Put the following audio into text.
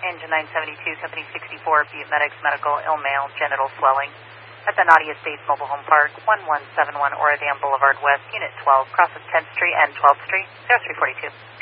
engine 972, company 64, Butte Medics, medical, ill male, genital swelling. At the Nadia Estates Mobile Home Park, 1171 Oradam Boulevard West, Unit 12, cross of 10th Street and 12th Street, 0342.